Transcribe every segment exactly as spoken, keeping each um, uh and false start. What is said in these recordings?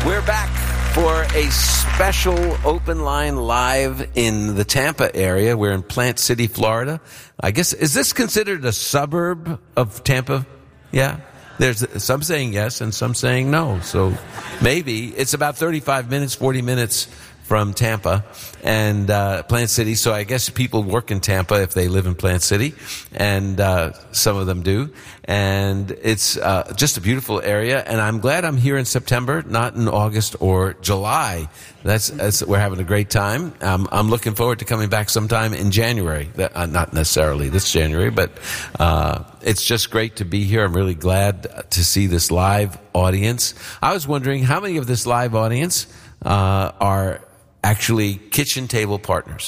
We're back for a special open line live in the Tampa area. We're in Plant City, Florida. I guess, is this considered a suburb of Tampa? Yeah. There's some saying yes and some saying no. So maybe it's about thirty-five minutes, forty minutes from Tampa and uh, Plant City. So I guess people work in Tampa if they live in Plant City, and uh, some of them do. And it's uh, just a beautiful area. And I'm glad I'm here in September, not in August or July. That's, that's we're having a great time. Um, I'm looking forward to coming back sometime in January. That, uh, not necessarily this January, but uh, it's just great to be here. I'm really glad to see this live audience. I was wondering how many of this live audience uh, are actually kitchen table partners.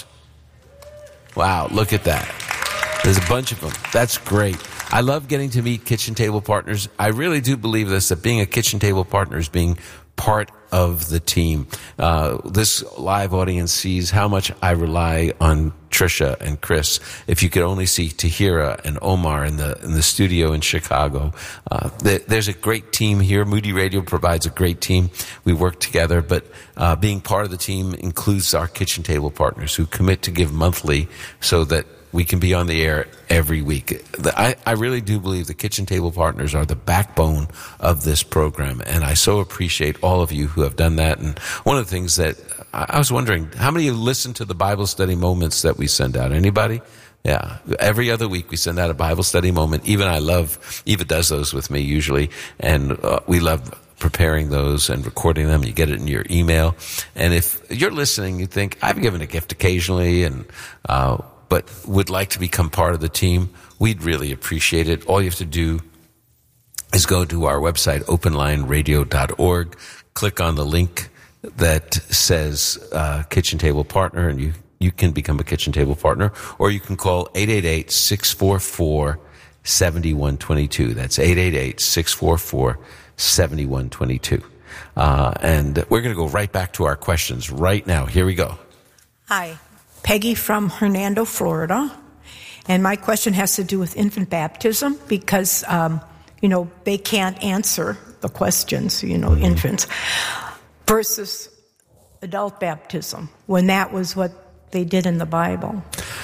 Wow, look at that. There's a bunch of them. That's great. I love getting to meet kitchen table partners. I really do believe this, that being a kitchen table partner is being part of the team. Uh, this live audience sees how much I rely on Trisha and Chris. If you could only see Tahira and Omar in the in the studio in Chicago. Uh, th- there's a great team here. Moody Radio provides a great team. We work together, but uh, being part of the team includes our kitchen table partners who commit to give monthly so that we can be on the air every week. I, I really do believe the kitchen table partners are the backbone of this program, and I so appreciate all of you who have done that. And one of the things that I was wondering, how many of you listen to the Bible study moments that we send out? Anybody? Yeah. Every other week we send out a Bible study moment. Even I love, Eva does those with me usually, and uh, we love preparing those and recording them. You get it in your email. And if you're listening, you think, I've given a gift occasionally, and uh but would like to become part of the team, we'd really appreciate it. All you have to do is go to our website, open line radio dot org, click on the link that says uh, Kitchen Table Partner, and you, you can become a Kitchen Table Partner, or you can call eight eight eight, six four four, seven one two two. That's eight eight eight, six four four, seven one two two. Uh, and we're going to go right back to our questions right now. Here we go. Hi. Peggy from Hernando, Florida, and my question has to do with infant baptism because, um, you know, they can't answer the questions, you know, mm-hmm. infants, versus adult baptism, when that was what they did in the Bible.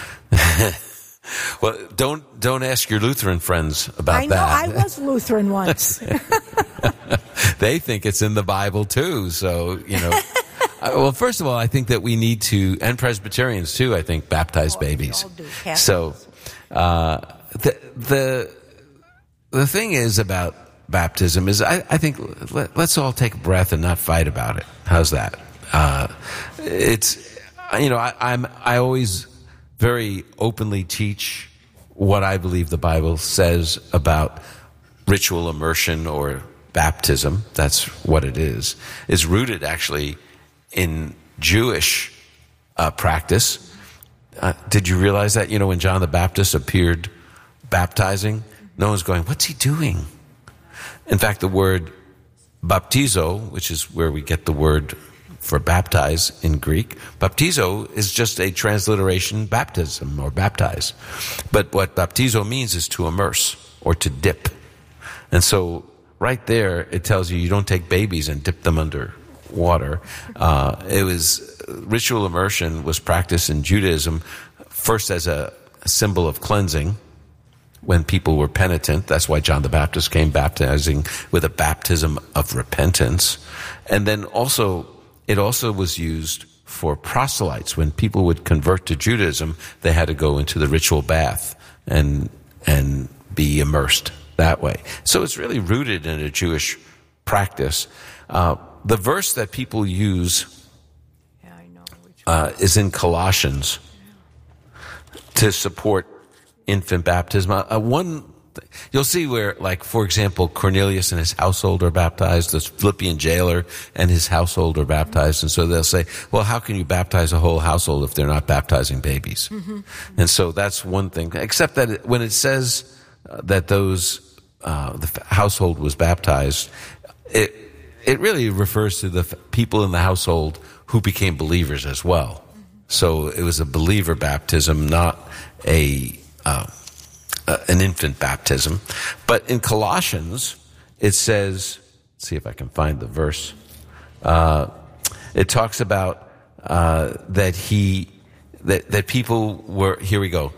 Well, don't don't ask your Lutheran friends about I know, that. I was Lutheran once. They think it's in the Bible too, so, you know. Uh, well, first of all, I think that we need to, and Presbyterians too, I think, baptize oh, babies. Do, so, uh, the, the, the thing is about baptism is I, I think let, let's all take a breath and not fight about it. How's that? Uh, it's, you know, I, I'm, I always very openly teach what I believe the Bible says about ritual immersion or baptism. That's what it is. It's rooted actually in Jewish uh, practice. Uh, did you realize that? You know, when John the Baptist appeared baptizing, no one's going, what's he doing? In fact, the word baptizo, which is where we get the word for baptize in Greek, baptizo is just a transliteration, baptism or baptize. But what baptizo means is to immerse or to dip. And so right there, it tells you you don't take babies and dip them under water. Uh, it was, ritual immersion was practiced in Judaism first as a symbol of cleansing when people were penitent. That's why John the Baptist came baptizing with a baptism of repentance. And then also, it also was used for proselytes. When people would convert to Judaism, they had to go into the ritual bath and, and be immersed that way. So it's really rooted in a Jewish practice. Uh, The verse that people use yeah, I know which uh, is in Colossians to support infant baptism. Uh, one, you'll see where, like, for example, Cornelius and his household are baptized. The Philippian jailer and his household are baptized. And so they'll say, well, how can you baptize a whole household if they're not baptizing babies? Mm-hmm. And so that's one thing. Except that it, when it says uh, that those, uh, the household was baptized, it, It really refers to the f- people in the household who became believers as well. Mm-hmm. So it was a believer baptism, not a uh, uh, an infant baptism. But in Colossians, it says, let's see if I can find the verse. Uh, it talks about uh, that he that that people were. Here we go.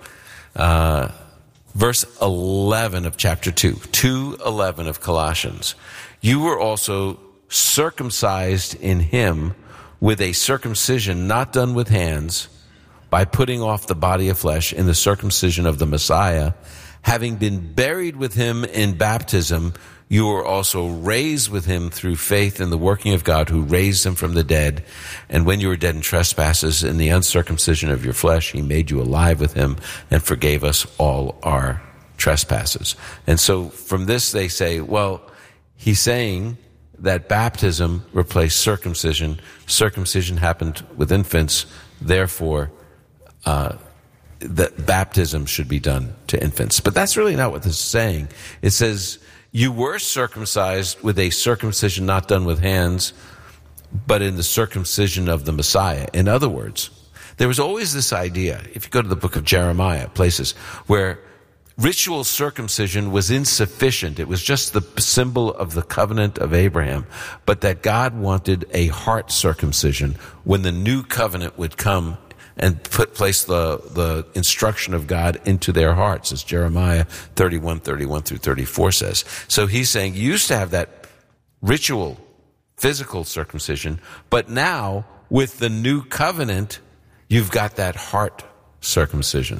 Uh, verse eleven of chapter two, two eleven of Colossians. You were also circumcised in him with a circumcision not done with hands, by putting off the body of flesh in the circumcision of the Messiah, having been buried with him in baptism, you were also raised with him through faith in the working of God who raised him from the dead. And when you were dead in trespasses, in the uncircumcision of your flesh, he made you alive with him and forgave us all our trespasses. And so from this they say, well, he's saying that baptism replaced circumcision. Circumcision happened with infants, therefore uh, that baptism should be done to infants. But that's really not what this is saying. It says, you were circumcised with a circumcision not done with hands, but in the circumcision of the Messiah. In other words, there was always this idea, if you go to the book of Jeremiah, places where ritual circumcision was insufficient. It was just the symbol of the covenant of Abraham, but that God wanted a heart circumcision when the new covenant would come and put place the the instruction of God into their hearts, as Jeremiah thirty-one, thirty-one through thirty-four says. So he's saying you used to have that ritual, physical circumcision, but now with the new covenant, you've got that heart circumcision,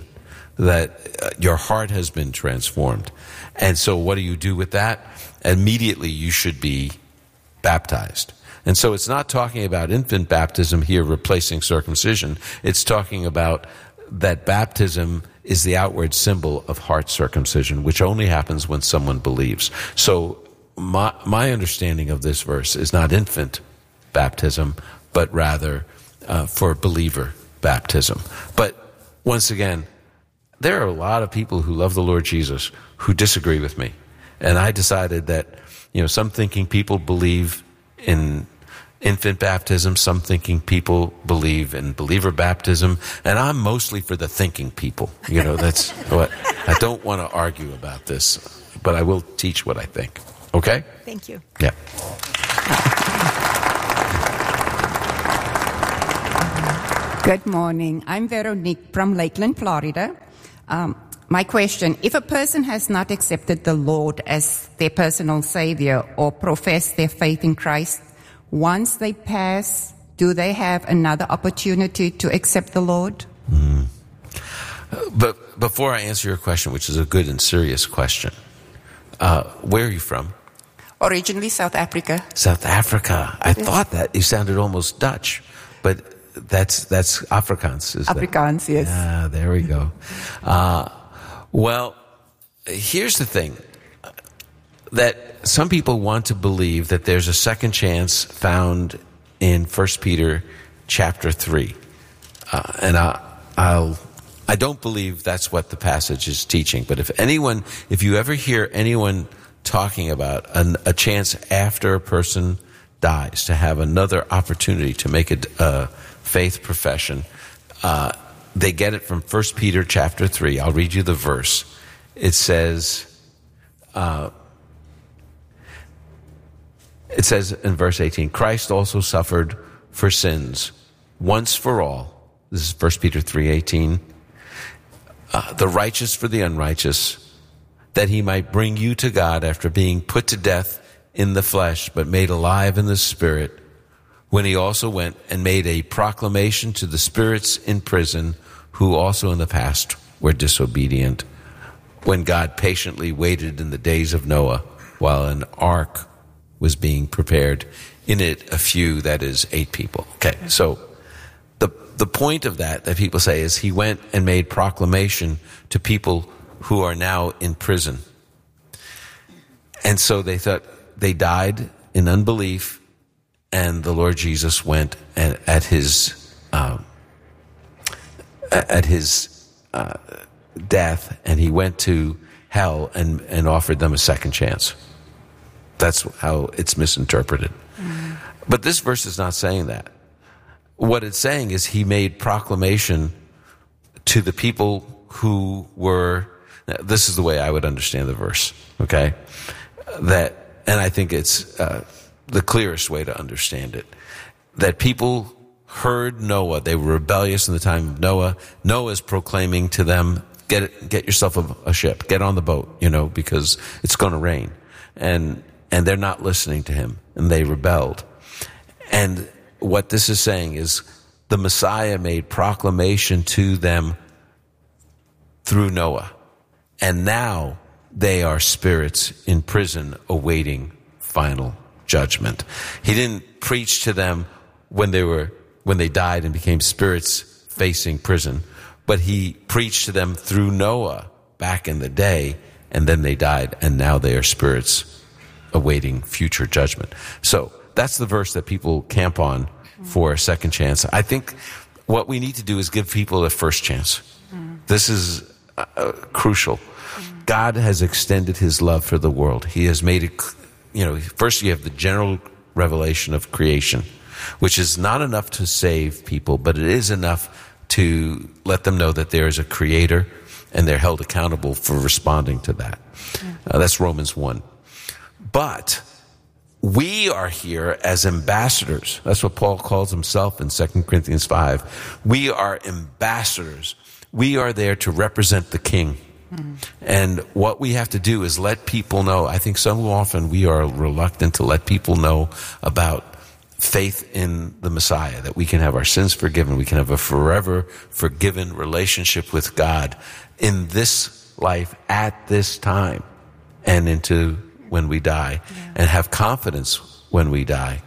that uh, your heart has been transformed. And so what do you do with that? Immediately you should be baptized. And so it's not talking about infant baptism here replacing circumcision. It's talking about that baptism is the outward symbol of heart circumcision, which only happens when someone believes. So my, my understanding of this verse is not infant baptism, but rather uh, for believer baptism. But once again, there are a lot of people who love the Lord Jesus who disagree with me. And I decided that, you know, some thinking people believe in infant baptism, some thinking people believe in believer baptism, and I'm mostly for the thinking people. You know, that's what, I don't want to argue about this, but I will teach what I think. Okay? Thank you. Yeah. Good morning. I'm Veronique from Lakeland, Florida. Um, my question, if a person has not accepted the Lord as their personal Savior or profess their faith in Christ, once they pass, do they have another opportunity to accept the Lord? Mm. But before I answer your question, which is a good and serious question, uh, where are you from? Originally South Africa. South Africa. I yes. thought that you sounded almost Dutch, but that's that's Afrikaans. Is Afrikaans, that? yes. Ah, there we go. Uh, well, here's the thing. That some people want to believe that there's a second chance found in First Peter chapter three. Uh, and I, I'll, I don't believe that's what the passage is teaching. But if anyone, if you ever hear anyone talking about an, a chance after a person dies to have another opportunity to make a, a faith profession, uh, they get it from First Peter chapter three. I'll read you the verse. It says, uh, It says in verse eighteen, Christ also suffered for sins once for all. This is First Peter three eighteen. Uh, the righteous for the unrighteous, that he might bring you to God after being put to death in the flesh, but made alive in the spirit, when he also went and made a proclamation to the spirits in prison, who also in the past were disobedient, when God patiently waited in the days of Noah, while an ark was being prepared, in it a few, that is eight people. Okay, so the the point of that that people say is he went and made proclamation to people who are now in prison. And so they thought they died in unbelief, and the Lord Jesus went and at his um, at his uh, death, and he went to hell and, and offered them a second chance. That's how it's misinterpreted. Mm-hmm. But this verse is not saying that. What it's saying is he made proclamation to the people who were, this is the way I would understand the verse, okay? That, and I think it's uh, the clearest way to understand it. That people heard Noah. They were rebellious in the time of Noah. Noah's proclaiming to them, get it, get yourself a, a ship, get on the boat, you know, because it's going to rain. And, and they're not listening to him, and they rebelled. And what this is saying is the Messiah made proclamation to them through Noah. And now they are spirits in prison awaiting final judgment. He didn't preach to them when they were, when they died and became spirits facing prison, but he preached to them through Noah back in the day, and then they died, and now they are spirits awaiting future judgment. So that's the verse that people camp on for a second chance. I think what we need to do is give people a first chance. This is uh, crucial. God has extended his love for the world. He has made it, you know, first you have the general revelation of creation, which is not enough to save people, but it is enough to let them know that there is a creator and they're held accountable for responding to that. Uh, that's Romans one. But we are here as ambassadors. That's what Paul calls himself in Second Corinthians five. We are ambassadors. We are there to represent the King. Mm. And what we have to do is let people know. I think so often we are reluctant to let people know about faith in the Messiah, that we can have our sins forgiven. We can have a forever forgiven relationship with God in this life at this time and into when we die, yeah. and have confidence when we die.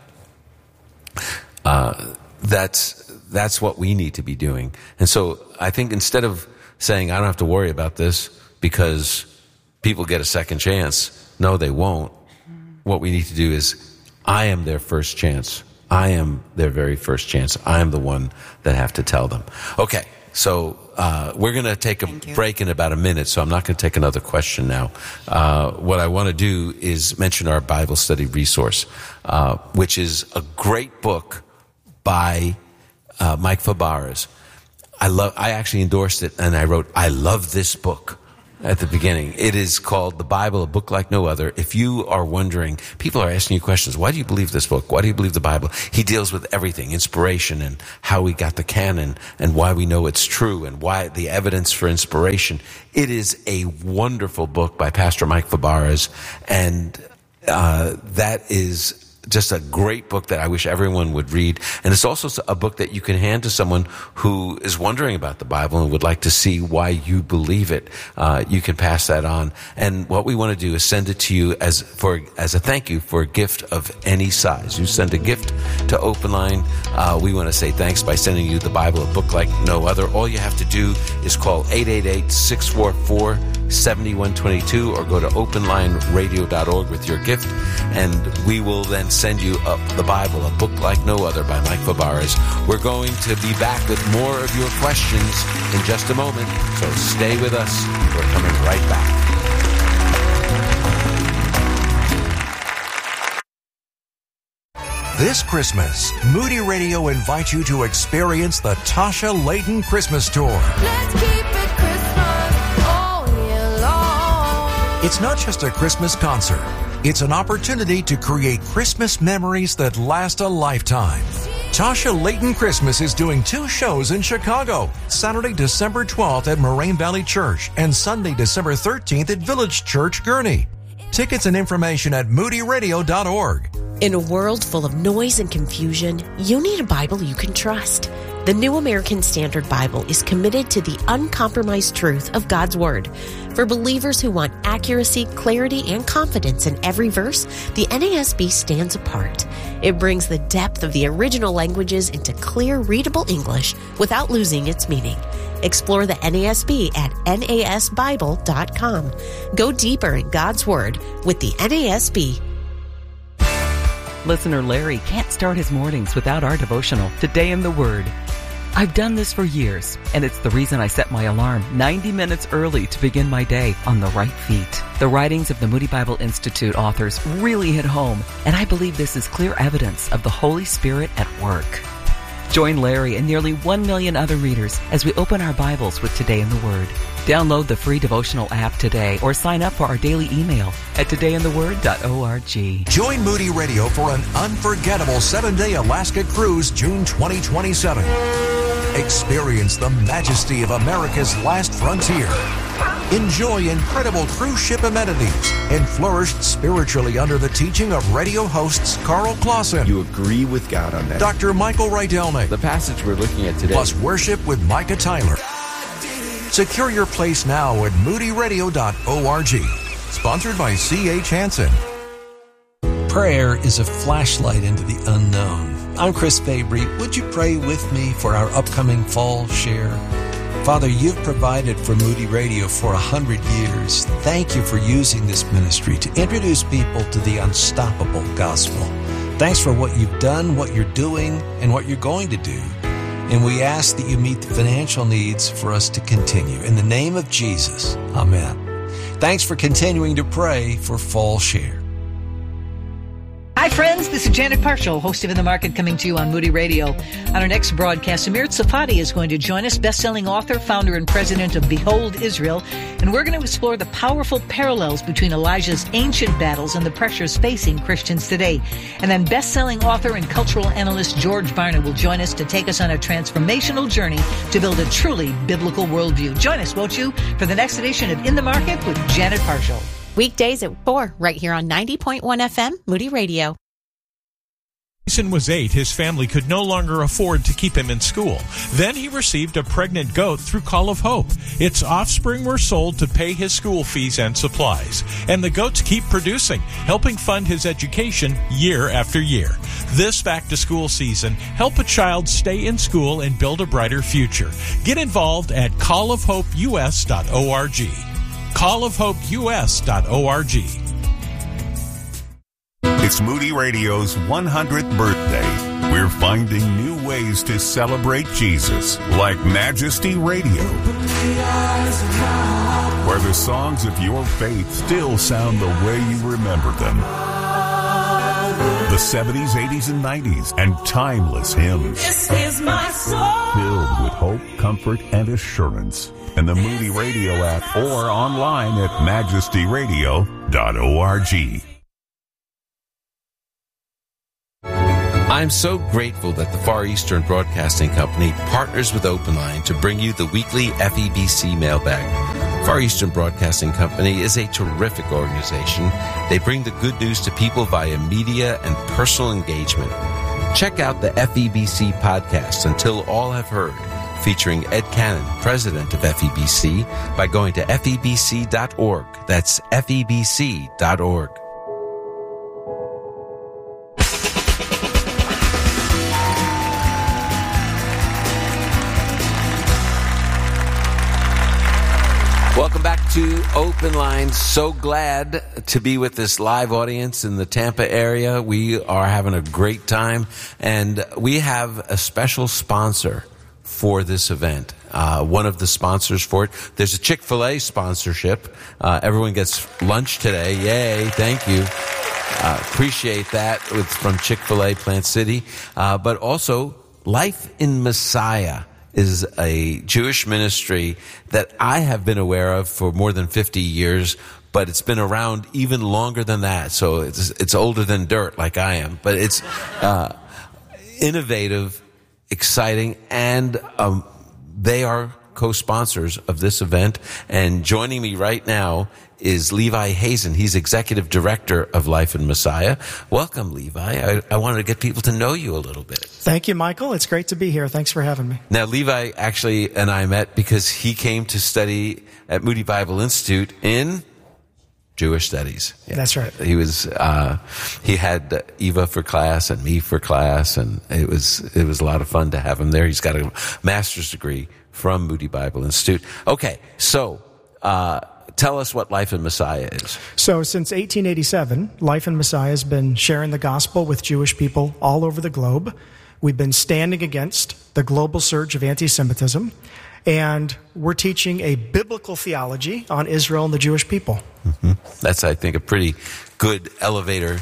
Uh, that's, that's what we need to be doing. And so I think instead of saying, I don't have to worry about this because people get a second chance, no, they won't. Mm. What we need to do is, I am their first chance. I am their very first chance. I am the one that have to tell them. Okay, so uh, we're going to take a break in about a minute, so I'm not going to take another question now. Uh, what I want to do is mention our Bible study resource, uh, which is a great book by uh, Mike Fabarez. I love. I actually endorsed it, and I wrote, I love this book at the beginning. It is called The Bible, a Book Like No Other. If you are wondering, people are asking you questions. Why do you believe this book? Why do you believe the Bible? He deals with everything, inspiration and how we got the canon and why we know it's true and why the evidence for inspiration. It is a wonderful book by Pastor Mike Fabarez, and uh, that is just a great book that I wish everyone would read. And it's also a book that you can hand to someone who is wondering about the Bible and would like to see why you believe it. Uh, you can pass that on. And what we want to do is send it to you as for as a thank you for a gift of any size. You send a gift to Open Line. Uh, we want to say thanks by sending you the Bible, a book like no other. All you have to do is call eight eight eight, six four four, seven one two two or go to open line radio dot org with your gift, and we will then send you up the Bible, a book like no other by Mike Fabarez. We're going to be back with more of your questions in just a moment, so stay with us. We're coming right back. This Christmas, Moody Radio invites you to experience the Tasha Layton Christmas Tour. Let's keep it Christmas all year long. It's not just a Christmas concert. It's an opportunity to create Christmas memories that last a lifetime. Tasha Layton Christmas is doing two shows in Chicago, Saturday, December twelfth at Moraine Valley Church and Sunday, December thirteenth at Village Church, Gurnee. Tickets and information at moody radio dot org. In a world full of noise and confusion, you need a Bible you can trust. The New American Standard Bible is committed to the uncompromised truth of God's Word. For believers who want accuracy, clarity, and confidence in every verse, the N A S B stands apart. It brings the depth of the original languages into clear, readable English without losing its meaning. Explore the N A S B at N A S Bible dot com. Go deeper in God's Word with the N A S B. Listener Larry can't start his mornings without our devotional, Today in the Word. I've done this for years, and it's the reason I set my alarm ninety minutes early to begin my day on the right feet. The writings of the Moody Bible Institute authors really hit home, and I believe this is clear evidence of the Holy Spirit at work. Join Larry and nearly one million other readers as we open our Bibles with Today in the Word. Download the free devotional app today or sign up for our daily email at today in the word dot org. Join Moody Radio for an unforgettable seven-day Alaska cruise June twenty twenty-seven. Experience the majesty of America's last frontier. Enjoy incredible cruise ship amenities and flourish spiritually under the teaching of radio hosts Carl Clausen. You agree with God on that. Doctor Michael Rydelnik. The passage we're looking at today. Plus worship with Micah Tyler. Secure your place now at moody radio dot org. Sponsored by C H Hansen. Prayer is a flashlight into the unknown. I'm Chris Fabry. Would you pray with me for our upcoming fall share? Father, you've provided for Moody Radio for a hundred years. Thank you for using this ministry to introduce people to the unstoppable gospel. Thanks for what you've done, what you're doing, and what you're going to do. And we ask that you meet the financial needs for us to continue. In the name of Jesus, amen. Thanks for continuing to pray for Fall Share. Hi, friends. This is Janet Parshall, host of In the Market, coming to you on Moody Radio. On our next broadcast, Amir Tsafati is going to join us, best-selling author, founder, and president of Behold Israel, and we're going to explore the powerful parallels between Elijah's ancient battles and the pressures facing Christians today. And then best-selling author and cultural analyst George Barna will join us to take us on a transformational journey to build a truly biblical worldview. Join us, won't you, for the next edition of In the Market with Janet Parshall. Weekdays at four, right here on ninety point one F M, Moody Radio. Jason was eight, his family could no longer afford to keep him in school. Then he received a pregnant goat through Call of Hope. Its offspring were sold to pay his school fees and supplies. And the goats keep producing, helping fund his education year after year. This back-to-school season, help a child stay in school and build a brighter future. Get involved at call of hope u s dot org. call of hope u s dot org. It's Moody Radio's one hundredth birthday. We're finding new ways to celebrate Jesus, like Majesty Radio, where the songs of your faith still sound the way you remember them. The seventies, eighties, and nineties, and timeless hymns. This is my soul. Filled with hope, comfort, and assurance. In the Moody Radio app or online at majesty radio dot org. I'm so grateful that the Far Eastern Broadcasting Company partners with Open Line to bring you the weekly F E B C mailbag. Far Eastern Broadcasting Company is a terrific organization. They bring the good news to people via media and personal engagement. Check out the F E B C podcast, Until All Have Heard, featuring Ed Cannon, president of F E B C, by going to F E B C dot org. That's F E B C dot org. Welcome back to Open Line. So glad to be with this live audience in the Tampa area. We are having a great time, and we have a special sponsor for this event. Uh, one of the sponsors for it. There's a Chick-fil-A sponsorship. Uh, everyone gets lunch today. Yay. Thank you. Uh, appreciate that with, from Chick-fil-A Plant City. Uh, but also Life in Messiah is a Jewish ministry that I have been aware of for more than fifty years, but it's been around even longer than that. So it's, it's older than dirt, like I am. But it's uh, innovative, exciting, and um, they are co-sponsors of this event. And joining me right now is Levi Hazen. He's executive director of Life in Messiah. Welcome, Levi. I, I wanted to get people to know you a little bit. Thank you, Michael. It's great to be here. Thanks for having me. Now, Levi actually and I met because he came to study at Moody Bible Institute in Jewish studies. Yeah. That's right. He was, uh, he had Eva for class and me for class, and it was, it was a lot of fun to have him there. He's got a master's degree from Moody Bible Institute. Okay. So, uh, tell us what Life in Messiah is. So since eighteen eighty-seven, Life in Messiah has been sharing the gospel with Jewish people all over the globe. We've been standing against the global surge of anti-Semitism, and we're teaching a biblical theology on Israel and the Jewish people. Mm-hmm. That's, I think, a pretty good elevator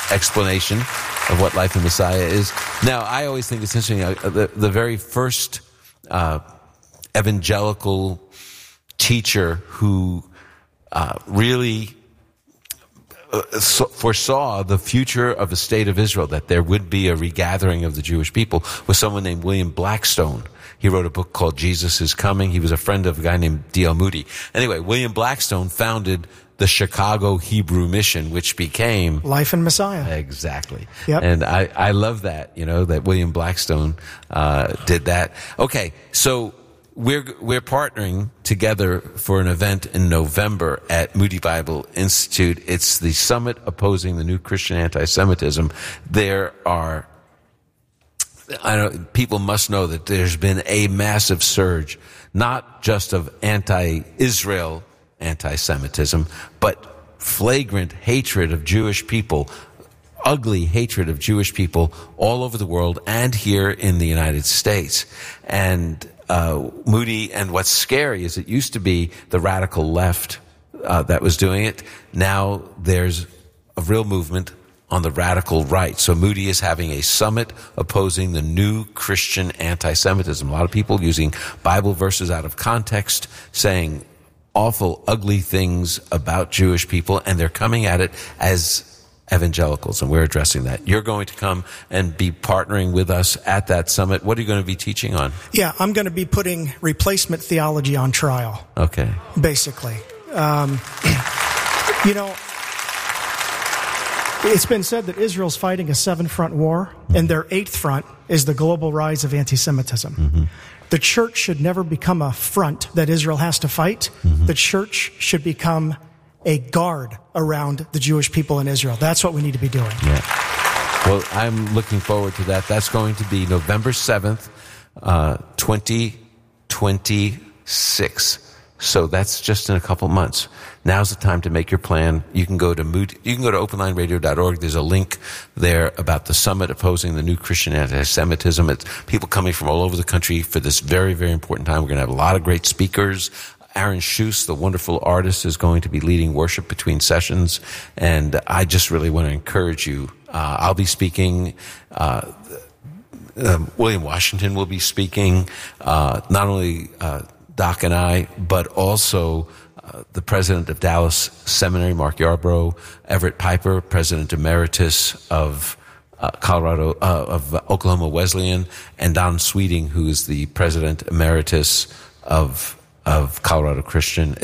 explanation of what Life in Messiah is. Now, I always think it's interesting. Uh, the, the very first uh, evangelical teacher who uh, really uh, so, foresaw the future of the state of Israel, that there would be a regathering of the Jewish people, was someone named William Blackstone. He wrote a book called Jesus is Coming. He was a friend of a guy named D L Moody. Anyway, William Blackstone founded the Chicago Hebrew Mission, which became Life in Messiah. Exactly. Yep. And I, I love that, you know, that William Blackstone uh, did that. Okay, so we're we're partnering together for an event in November at Moody Bible Institute. It's the Summit Opposing the New Christian Anti-Semitism. There are, I don't, people must know that there's been a massive surge, not just of anti-Israel anti-Semitism, but flagrant hatred of Jewish people, ugly hatred of Jewish people all over the world and here in the United States. And uh, Moody, and what's scary is it used to be the radical left uh, that was doing it. Now there's a real movement on the radical right. So Moody is having a summit opposing the new Christian anti-Semitism. A lot of people using Bible verses out of context, saying awful, ugly things about Jewish people, and they're coming at it as evangelicals, and we're addressing that. You're going to come and be partnering with us at that summit. What are you going to be teaching on? Yeah, I'm going to be putting replacement theology on trial. Okay. Basically. Um, you know, it's been said that Israel's fighting a seven-front war, mm-hmm. and their eighth front is the global rise of anti-Semitism. Mm-hmm. The church should never become a front that Israel has to fight. Mm-hmm. The church should become a guard around the Jewish people in Israel. That's what we need to be doing. Yeah. Well, I'm looking forward to that. That's going to be November seventh, uh, twenty twenty-six. So that's just in a couple months. Now's the time to make your plan. You can go to Moody, you can go to open line radio dot org. There's a link there about the summit opposing the new Christian anti-Semitism. It's people coming from all over the country for this very, very important time. We're going to have a lot of great speakers. Aaron Schuss, the wonderful artist, is going to be leading worship between sessions. And I just really want to encourage you. Uh, I'll be speaking. Uh, uh, William Washington will be speaking. Uh, not only uh, Doc and I, but also uh, the president of Dallas Seminary, Mark Yarbrough, Everett Piper, president emeritus of uh, Colorado, uh, of Oklahoma Wesleyan, and Don Sweeting, who is the president emeritus of of Colorado Christian.